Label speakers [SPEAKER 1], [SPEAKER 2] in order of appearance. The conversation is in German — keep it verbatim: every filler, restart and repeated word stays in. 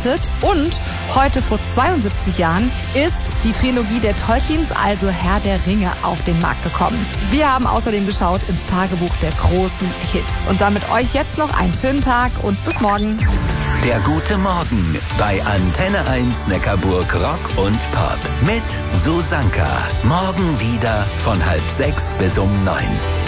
[SPEAKER 1] gestartet und heute vor zweiundsiebzig Jahren ist die Trilogie der Tolkiens, also Herr der Ringe, auf den Markt gekommen. Wir haben außerdem geschaut ins Tagebuch der großen Hits. Und damit euch jetzt noch einen schönen Tag und bis morgen.
[SPEAKER 2] Der gute Morgen bei Antenne eins Neckarburg Rock und Pop mit Susanka. Morgen wieder von halb sechs bis um neun.